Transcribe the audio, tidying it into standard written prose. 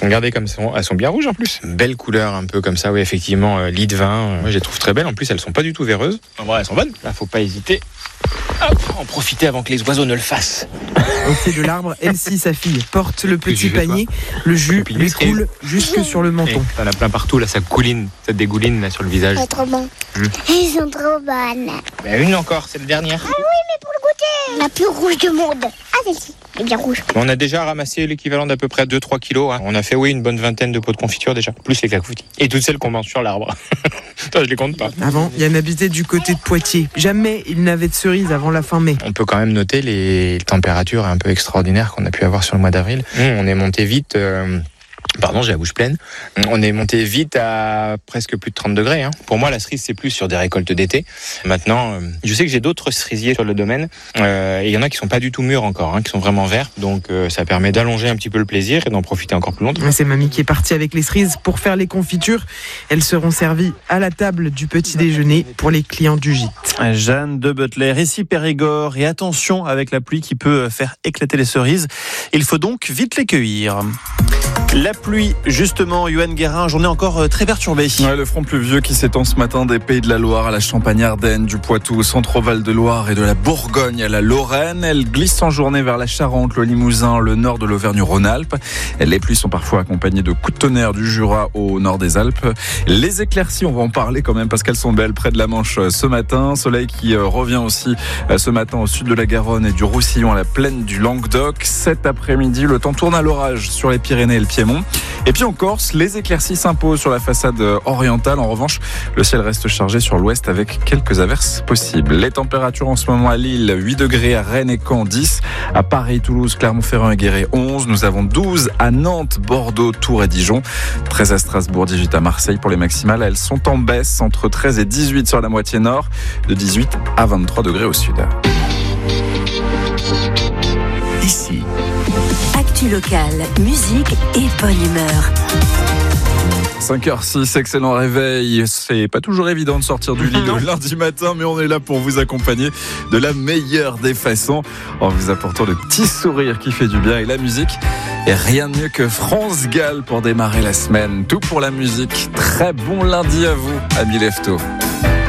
sont gardées comme ça. Elles sont bien rouges en plus. Belle couleur un peu comme ça, oui, effectivement, lit de vin. Moi, je les trouve très belles. En plus, elles sont pas du tout véreuses. En vrai, elles sont bonnes. Là, faut pas hésiter. Hop, en profiter avant que les oiseaux ne le fassent. Au pied de l'arbre, Elsie, sa fille, porte le petit panier. Le jus lui coule jusque sur le menton. T'en as plein partout, là, ça couline, ça dégouline là, sur le visage. C'est trop bon. Ils sont trop bonnes. Une encore, c'est la dernière. Ah oui, mais pour le goûter. La plus rouge du monde. Ah, celle-ci, elle est bien rouge. On a déjà ramassé l'équivalent d'à peu près 2-3 kilos. On a fait, une bonne vingtaine de pots de confiture déjà, plus les clafoutis. Et toutes celles qu'on mange sur l'arbre. Toi, je les compte pas. Avant, Yann habitait du côté de Poitiers. Jamais il n'avait de cerises avant la fin mai. On peut quand même noter les températures un peu extraordinaires qu'on a pu avoir sur le mois d'avril. On est monté vite... Pardon, j'ai la bouche pleine. On est monté vite à presque plus de 30 degrés. Pour moi, la cerise, c'est plus sur des récoltes d'été. Maintenant, je sais que j'ai d'autres cerisiers sur le domaine. Et il y en a qui sont pas du tout mûrs encore, qui sont vraiment verts. Donc, ça permet d'allonger un petit peu le plaisir et d'en profiter encore plus longtemps. C'est mamie qui est partie avec les cerises pour faire les confitures. Elles seront servies à la table du petit déjeuner pour les clients du gîte. Jeanne de Butler, ici Périgord. Et attention avec la pluie qui peut faire éclater les cerises. Il faut donc vite les cueillir. La pluie, justement, Yoann Guérin, journée encore très perturbée. Ouais, le front pluvieux qui s'étend ce matin des Pays de la Loire à la Champagne-Ardenne, du Poitou au Centre-Val de Loire et de la Bourgogne à la Lorraine. Elle glisse en journée vers la Charente, le Limousin, le nord de l'Auvergne-Rhône-Alpes. Les pluies sont parfois accompagnées de coups de tonnerre du Jura au nord des Alpes. Les éclaircies, on va en parler quand même parce qu'elles sont belles près de la Manche ce matin. Soleil qui revient aussi ce matin au sud de la Garonne et du Roussillon à la plaine du Languedoc. Cet après-midi, le temps tourne à l'orage sur les Pyrénées et le Piémont. Et puis en Corse, les éclaircies s'imposent sur la façade orientale. En revanche, le ciel reste chargé sur l'ouest avec quelques averses possibles. Les températures en ce moment à Lille, 8 degrés, à Rennes et Caen, 10. À Paris, Toulouse, Clermont-Ferrand et Guéret, 11. Nous avons 12 à Nantes, Bordeaux, Tours et Dijon. 13 à Strasbourg, 18 à Marseille pour les maximales. Elles sont en baisse entre 13 et 18 sur la moitié nord, de 18 à 23 degrés au sud. Ici. Actu locale, musique et bonne humeur. 5h06, excellent réveil. C'est pas toujours évident de sortir du lit le lundi matin, mais on est là pour vous accompagner de la meilleure des façons, en vous apportant le petit sourire qui fait du bien et la musique. Et rien de mieux que France Gall pour démarrer la semaine. Tout pour la musique. Très bon lundi à vous, amis Lefto.